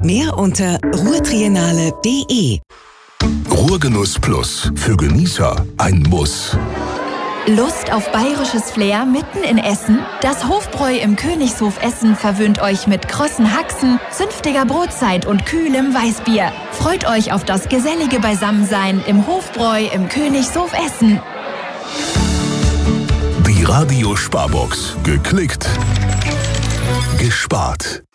Mehr unter ruhrtriennale.de. Ruhrgenuss Plus. Für Genießer ein Muss. Lust auf bayerisches Flair mitten in Essen? Das Hofbräu im Königshof Essen verwöhnt euch mit krossen Haxen, zünftiger Brotzeit und kühlem Weißbier. Freut euch auf das gesellige Beisammensein im Hofbräu im Königshof Essen. Die Radio Sparbox. Geklickt. Gespart.